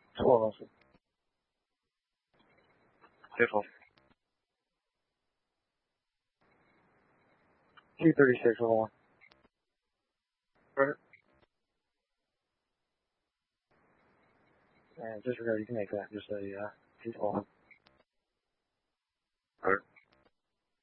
错了是。 对头。 这字里写出了吗？ 不是。 这是一个哪个？就是一个鸡头。 不是。